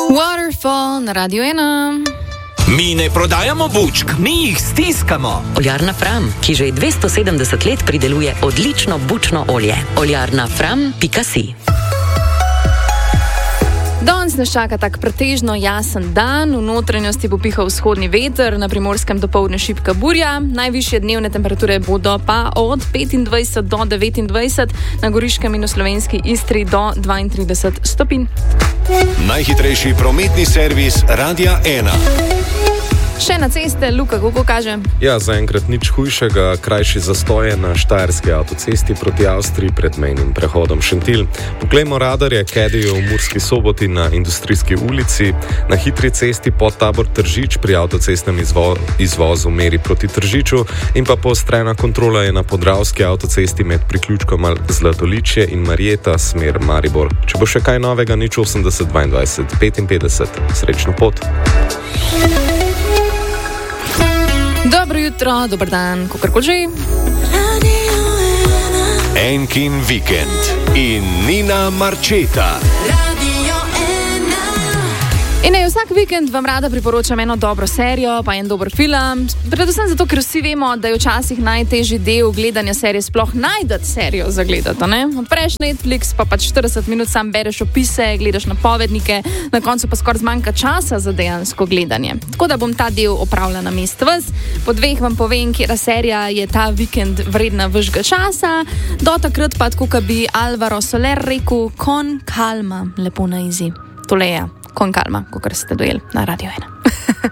Waterfall na Radio 1. Mi ne prodajamo bučk, mi jih stiskamo. Oljarna Fram, ki že 270 let prideluje odlično bučno olje. oljarnafram.si. Danes nas čaka tak pretežno jasen dan, v notranjosti bo pihal vzhodni veter, na Primorskem dopoldne šibka burja, najvišje dnevne temperature bodo pa od 25 do 29, na Goriškem in v slovenski Istri do 32 stopinj. Najhitrejši prometni servis Radia 1. Še na ceste, Luka, kako kaže? Ja, zaenkrat nič hujšega, krajši zastoje na štajerski avtocesti proti Avstriji pred mejnim prehodom Šentilj. Poglejmo radarje, kedijo v Murski Soboti na Industrijski ulici, na hitri cesti Podtabor Tržič pri avtocestnem izvozu meri proti Tržiču in pa poostrena kontrola je na Podravski avtocesti med priključkom Zlatoličje in Marjeta smer Maribor. Če bo še kaj novega, nič 80 22 55. Srečno pot! Dobro jutro, dober dan, kakorkoli že. Enkin vikend in Nina Marčeta. In vsak vikend vam rada priporočam eno dobro serijo, pa en dober film. Predvsem zato, ker vsi vemo, da je včasih najtežji del gledanja serije sploh najti serijo za gledati, ne? Odpreš Netflix, pa pač 40 minut sam bereš opise, gledaš napovednike, na koncu pa skoraj zmanjka časa za dejansko gledanje. Tako da bom ta del opravila na mestu vas. Po dveh vam povem, katera serija je ta vikend vredna vašega časa. Do takrat pa, tako kot bi Alvaro Soler rekel, con calma, lepo na izi. Tole je. Con calma, kot ste dojeli na Radio 1.